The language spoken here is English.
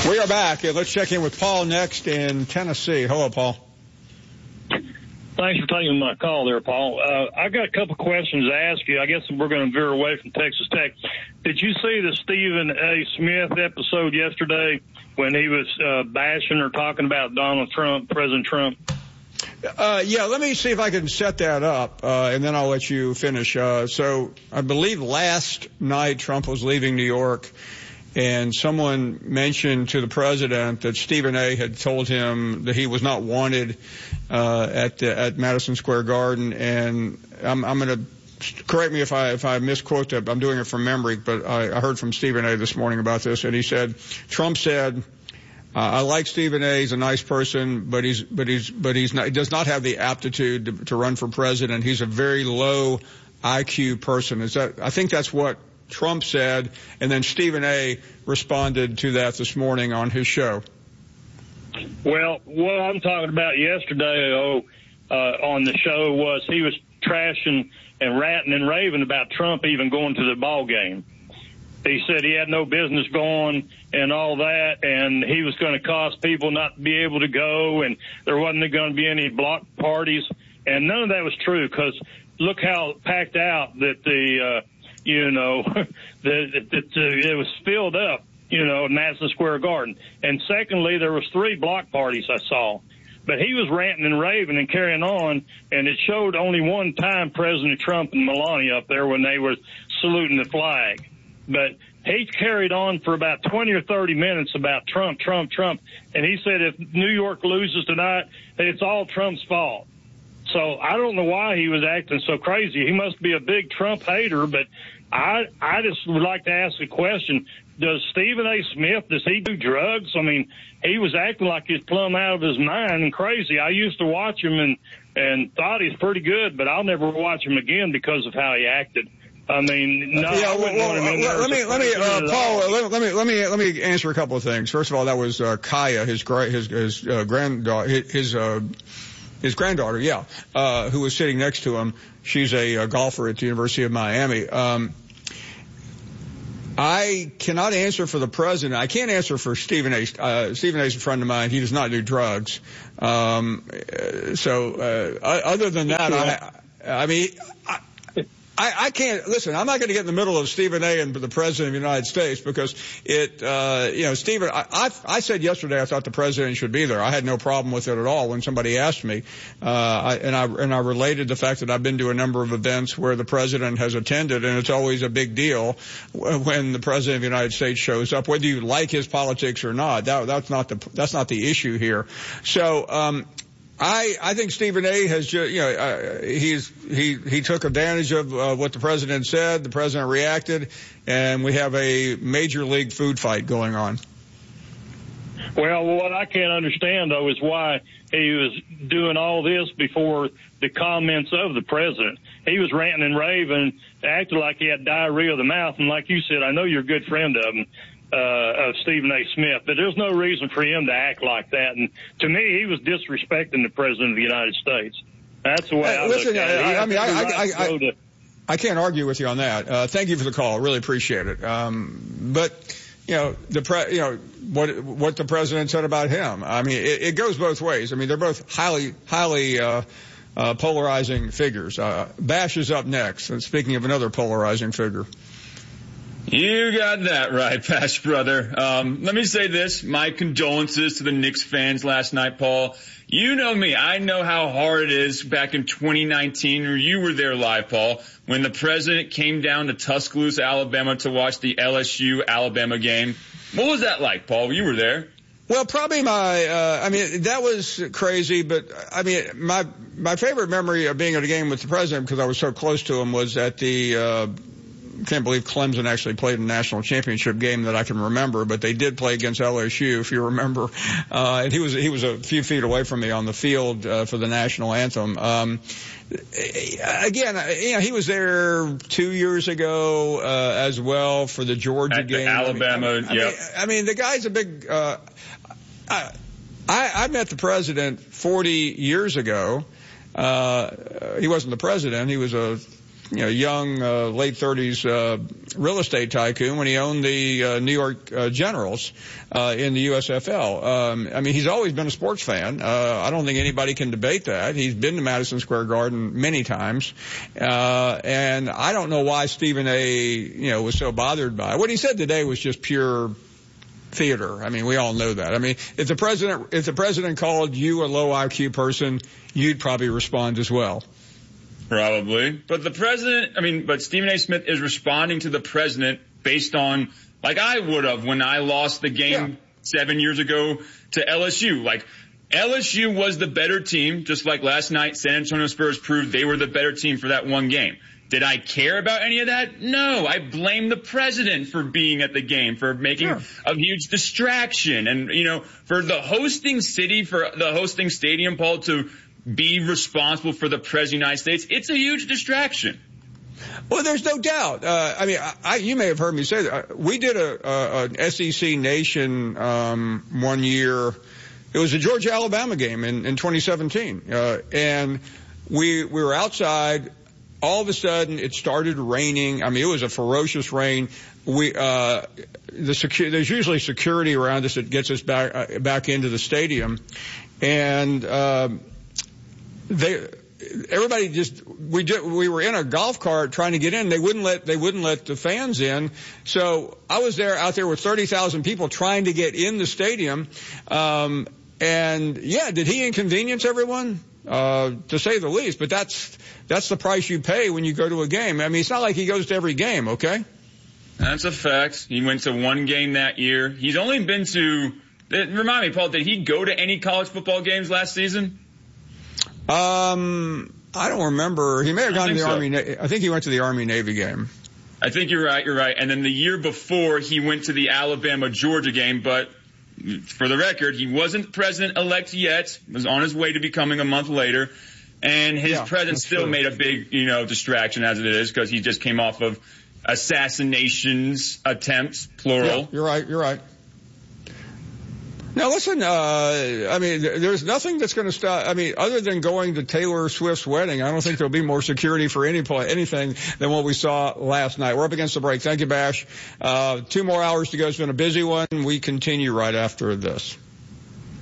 We are back. Let's check in with Paul next in Tennessee. Hello, Paul. Thanks for taking my call there, Paul. I got a couple questions to ask you. I guess we're going to veer away from Texas Tech. Did you see the Stephen A. Smith episode yesterday when he was bashing or talking about Donald Trump, President Trump? Yeah, let me see if I can set that up, and then I'll let you finish. So I believe last night Trump was leaving New York, and someone mentioned to the president that Stephen A. had told him that he was not wanted at Madison Square Garden. And I'm going to correct me if I misquote that. I'm doing it from memory, but I heard from Stephen A. this morning about this, and he said Trump said, I like Stephen A. He's a nice person, but he's not, he does not have the aptitude to run for president. He's a very low IQ person. I think that's what Trump said, and then Stephen A. responded to that this morning on his show. Well, what I'm talking about yesterday on the show was he was trashing and ranting and raving about Trump even going to the ball game. He said he had no business going and all that, and he was going to cause people not to be able to go, and there wasn't going to be any block parties. And none of that was true, because look how packed out that it was filled up, Madison Square Garden. And secondly, there was 3 block parties I saw. But he was ranting and raving and carrying on, and it showed only one time President Trump and Melania up there when they were saluting the flag. But he carried on for about 20 or 30 minutes about Trump, Trump, Trump. And he said if New York loses tonight, it's all Trump's fault. So I don't know why he was acting so crazy. He must be a big Trump hater, but I just would like to ask a question. Does Stephen A. Smith, does he do drugs? I mean, he was acting like he's plumb out of his mind and crazy. I used to watch him and thought he's pretty good, but I'll never watch him again because of how he acted. I mean, no. Yeah, Paul, let me answer a couple of things. First of all, that was Kaya, his granddaughter, who was sitting next to him. She's a golfer at the University of Miami. I cannot answer for the president. I can't answer for Stephen A. Stephen A. is a friend of mine. He does not do drugs. Other than that, I can't listen. I'm not going to get in the middle of Stephen A. and the president of the United States because Stephen. I said yesterday I thought the president should be there. I had no problem with it at all when somebody asked me, I related the fact that I've been to a number of events where the president has attended, and it's always a big deal when the president of the United States shows up, whether you like his politics or not. That's not the issue here. So. I think Stephen A. has just, he took advantage of what the president said. The president reacted, and we have a major league food fight going on. Well, what I can't understand, though, is why he was doing all this before the comments of the president. He was ranting and raving, acting like he had diarrhea of the mouth. And like you said, I know you're a good friend of him. Of Stephen A. Smith, but there's no reason for him to act like that. And to me, he was disrespecting the president of the United States. That's the way I look at it. I can't argue with you on that. Thank you for the call. I really appreciate it. But what the president said about him. I mean, it goes both ways. I mean, they're both highly polarizing figures. Bash is up next. And speaking of another polarizing figure. You got that right, Bash brother. Let me say this. My condolences to the Knicks fans last night, Paul. You know me. I know how hard it is back in 2019, or you were there live, Paul, when the president came down to Tuscaloosa, Alabama to watch the LSU-Alabama game. What was that like, Paul? You were there. Well, probably that was crazy, but my favorite memory of being at a game with the president, because I was so close to him, was at the, can't believe Clemson actually played a national championship game that I can remember, but they did play against LSU, if you remember. And he was a few feet away from me on the field, for the national anthem. Again, he was there 2 years ago, as well for the Georgia game. Alabama, I mean, the guy's a big, I met the president 40 years ago. He wasn't the president. He was young, late 30s real estate tycoon when he owned the New York Generals in the USFL. I mean, he's always been a sports fan. I don't think anybody can debate that. He's been to Madison Square Garden many times. And I don't know why Stephen A., was so bothered by it. What he said today was just pure theater. I mean, we all know that. I mean, if the president called you a low IQ person, you'd probably respond as well. Probably. But but Stephen A. Smith is responding to the president based on, like I would have when I lost the game 7 years ago to LSU. Like, LSU was the better team, just like last night San Antonio Spurs proved they were the better team for that one game. Did I care about any of that? No. I blame the president for being at the game, for making a huge distraction. And, for the hosting city, for the hosting stadium, Paul, to be responsible for the President of the United States, it's a huge distraction. Well, there's no doubt. You may have heard me say that. We did an SEC Nation one year. It was a Georgia-Alabama game in 2017. And we were outside. All of a sudden, it started raining. I mean, it was a ferocious rain. There's usually security around us that gets us back into the stadium. And we were in a golf cart trying to get in. They wouldn't let the fans in. So I was out there with 30,000 people trying to get in the stadium. Did he inconvenience everyone? To say the least, but that's the price you pay when you go to a game. I mean, it's not like he goes to every game, okay? That's a fact. He went to one game that year. He's only been to, remind me, Paul, did he go to any college football games last season? I don't remember. He may have gone to the Army. I think he went to the Army-Navy game. I think you're right. And then the year before, he went to the Alabama-Georgia game, but for the record, he wasn't president-elect yet. Was on his way to becoming a month later. And his president still made a big, distraction as it is, because he just came off of assassinations attempts, plural. Yeah, you're right. Now listen, there's nothing that's going to stop. I mean, other than going to Taylor Swift's wedding, I don't think there'll be more security for anything than what we saw last night. We're up against the break. Thank you, Bash. 2 more hours to go. It's been a busy one. We continue right after this.